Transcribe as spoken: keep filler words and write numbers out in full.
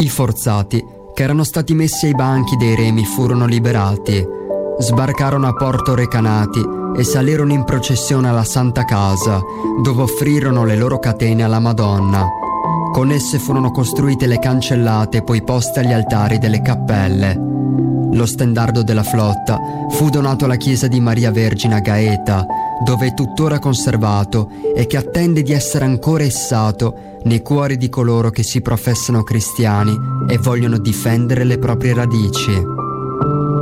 i forzati, che erano stati messi ai banchi dei remi, furono liberati. Sbarcarono a Porto Recanati e salirono in processione alla Santa Casa, dove offrirono le loro catene alla Madonna. Con esse furono costruite le cancellate poi poste agli altari delle cappelle. Lo stendardo della flotta fu donato alla chiesa di Maria Vergine a Gaeta, dove è tuttora conservato e che attende di essere ancora issato nei cuori di coloro che si professano cristiani e vogliono difendere le proprie radici.